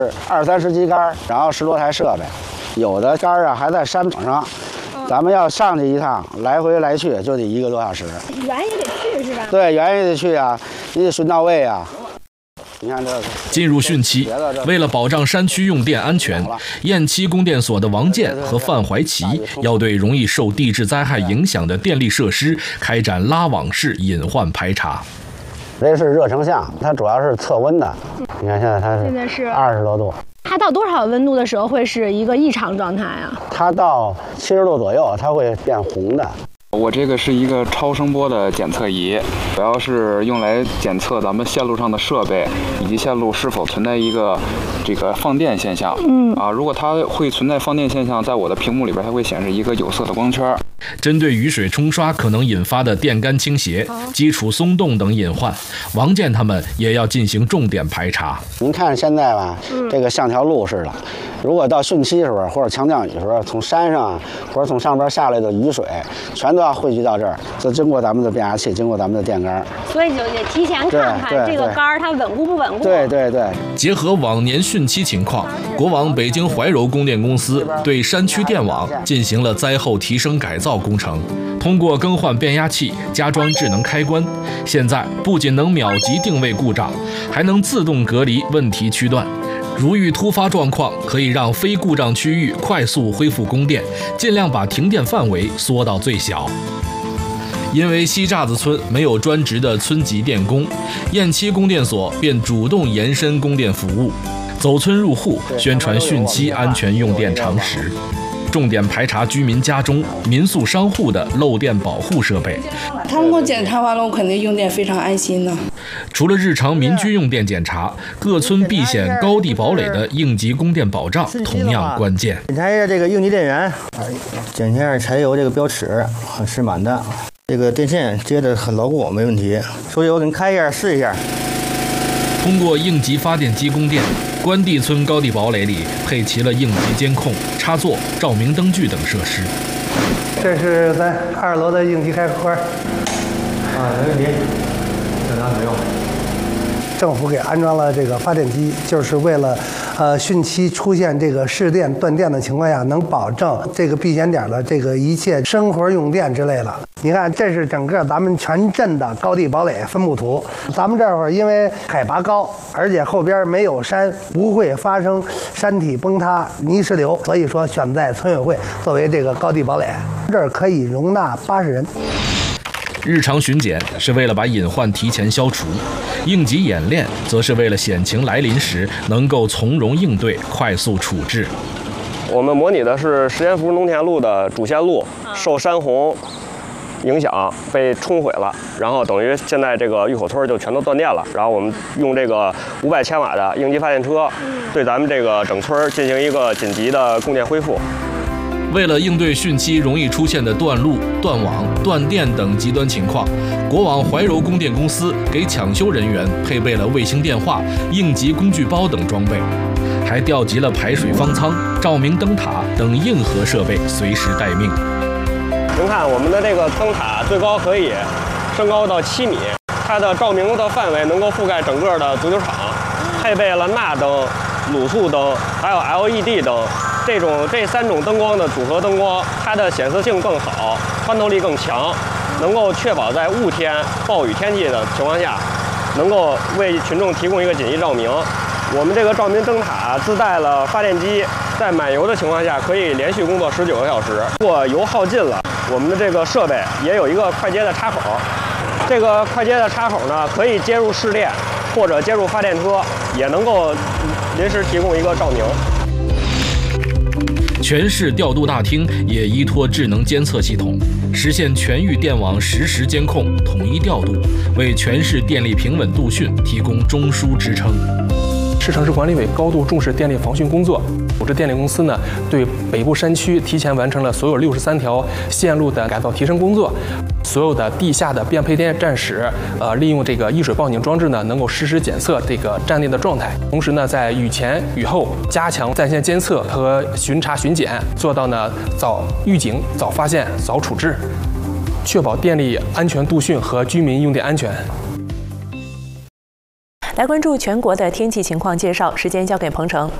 20-30级杆，然后10多台设备，有的杆啊还在山顶上，咱们要上去一趟，来回来去就得1个多小时。 远也得去是吧？ 对，远也得去啊，你得顺到位啊。你看这个。 进入汛期，为了保障山区用电安全，雁栖供电所的王建和范怀奇要对容易受地质灾害影响的电力设施开展拉网式隐患排查。 这是热成像，它主要是测温的。你看现在它是20多度。 它到多少温度的时候会是一个异常状态啊？ 它到70度左右，它会变红的。 我这个是一个超声波的检测仪，主要是用来检测咱们线路上的设备以及线路是否存在一个放电现象。如果它会存在放电现象，在我的屏幕里边它会显示一个有色的光圈。 针对雨水冲刷可能引发的电杆倾斜、基础松动等隐患，王建他们也要进行重点排查。 您看现在吧，这个像条路似的。如果到汛期时候或者强降雨时候，从山上或者从上边下来的雨水，全都要汇聚到这儿，就经过咱们的变压器，经过咱们的电杆。 所以就得提前看看这个杆它稳固不稳固。 对。 结合往年汛期情况，国网北京怀柔供电公司对山区电网进行了灾后提升改造工程。通过更换变压器、加装智能开关，现在不仅能秒级定位故障，还能自动隔离问题区段。如遇突发状况，可以让非故障区域快速恢复供电，尽量把停电范围缩到最小。因为西栅子村没有专职的村级电工，雁栖供电所便主动延伸供电服务，走村入户，宣传汛期安全用电常识。重点排查居民家中、民宿商户的漏电保护设备。 他们给我检查完了，我肯定用电非常安心呢。 除了日常民居用电检查，各村避险高地堡垒的应急供电保障同样关键。 检查一下这个应急电源，检查一下柴油这个标尺是满的，这个电线接得很牢固，没问题。手油您开一下试一下。 通过应急发电机供电，关帝村高地堡垒里配齐了应急监控、插座、照明灯具等设施。 这是咱2楼的应急开关。没问题，正常使用。政府给安装了这个发电机，就是为了汛期出现这个市电断电的情况下，能保证这个避险点的这个一切生活用电之类的。你看，这是整个咱们全镇的高地堡垒分布图。咱们这会儿因为海拔高，而且后边没有山，不会发生山体崩塌、泥石流，所以说选在村委会作为这个高地堡垒。这儿可以容纳80人。 日常巡检是为了把隐患提前消除，应急演练则是为了险情来临时能够从容应对、快速处置。 我们模拟的是石岩福农田路的主线路受山洪影响被冲毁了，然后等于现在这个峪口村就全都断电了。然后我们用这个500千瓦的应急发电车，对咱们这个整村进行一个紧急的供电恢复。 为了应对汛期容易出现的断路、断网、断电等极端情况，国网怀柔供电公司给抢修人员配备了卫星电话、应急工具包等装备，还调集了排水方舱、照明灯塔等硬核设备，随时待命。 您看，我们的这个灯塔最高可以升高到7米，它的照明的范围能够覆盖整个的足球场，配备了钠灯、卤素灯，还有 LED 灯。这3种灯光的组合灯光，它的显色性更好，穿透力更强，能够确保在雾天、暴雨天气的情况下，能够为群众提供一个紧急照明。我们这个照明灯塔自带了发电机，在满油的情况下可以连续工作19个小时。如果油耗尽了，我们的这个设备也有一个快接的插口，这个快接的插口呢，可以接入市电或者接入发电车，也能够临时提供一个照明。 全市调度大厅也依托智能监测系统，实现全域电网实时监控、统一调度，为全市电力平稳度汛提供中枢支撑。 市城市管理委高度重视电力防汛工作，组织电力公司呢对北部山区提前完成了所有63条线路的改造提升工作。所有的地下的变配电站室，利用这个溢水报警装置呢，能够实时检测这个站内的状态。同时呢，在雨前雨后加强在线监测和巡查巡检，做到呢早预警、早发现、早处置，确保电力安全度汛和居民用电安全。 来关注全国的天气情况介绍，时间交给彭程。